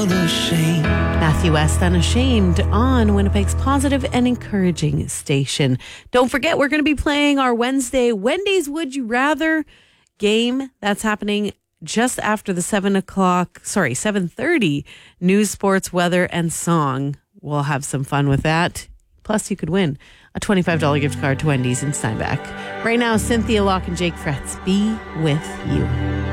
unashamed. Matthew West, Unashamed, on Winnipeg's positive and encouraging station. Don't forget, we're going to be playing our Wendy's Would You Rather game. That's happening just after the 7:30 news, sports, weather, and song. We'll have some fun with that. Plus, you could win a $25 gift card to Wendy's in Steinbach. Right now, Cynthia Locke and Jake Fretz, Be With You.